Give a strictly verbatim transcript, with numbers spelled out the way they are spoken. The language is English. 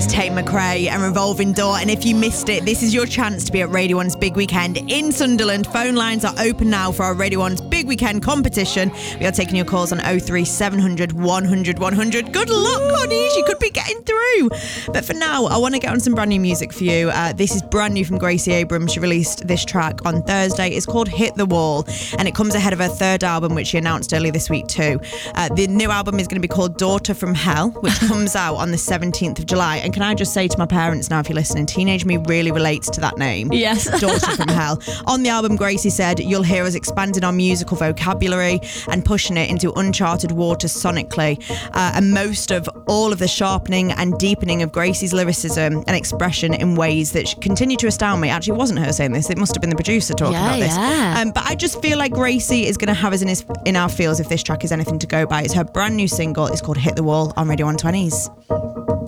Tate McRae and Revolving Door. And if you missed it, this is your chance to be at Radio one's Big Weekend in Sunderland. Phone lines are open now for our Radio one's Big Weekend competition. We are taking your calls on oh three seven hundred one hundred one hundred. Good luck, honey. You could be getting through. But for now, I want to get on some brand new music for you. Uh, this is brand new from Gracie Abrams. She released this track on Thursday. It's called Hit the Wall, and it comes ahead of her third album, which she announced earlier this week too. Uh, the new album is going to be called Daughter from Hell, which comes out on the seventeenth of July. And can I just say to my parents now, if you're listening, Teenage Me really relates to that name. Yes. Daughter from Hell. On the album, Gracie said, you'll hear us expanding our musical vocabulary and pushing it into uncharted waters sonically. Uh, and most of all of the sharpening and deepening of Gracie's lyricism and expression in ways that continue to astound me. Actually, it wasn't her saying this. It must have been the producer talking yeah, about this. Yeah. Um, but I just feel like Gracie is going to have us in, his, in our feels if this track is anything to go by. It's her brand new single. It's called Hit the Wall on Radio one twenties.